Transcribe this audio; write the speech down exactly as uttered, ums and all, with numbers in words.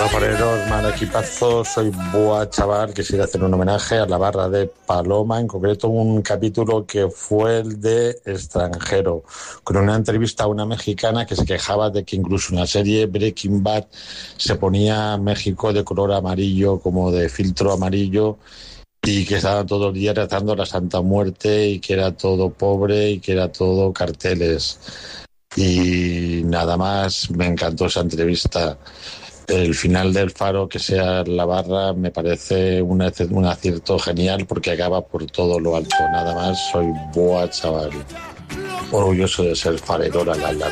Hola fareros, man, equipazo, soy Boa Chaval. Quisiera hacer un homenaje a la barra de Paloma, en concreto un capítulo que fue el de Extranjero, con una entrevista a una mexicana que se quejaba de que incluso en la serie Breaking Bad se ponía México de color amarillo, como de filtro amarillo, y que estaban todo el día rezando la Santa Muerte y que era todo pobre y que era todo carteles. Y nada más, me encantó esa entrevista. El final del Faro, que sea la barra, me parece un, un acierto genial porque acaba por todo lo alto. Nada más, soy Boa Chaval. Orgulloso de ser farero, la la la.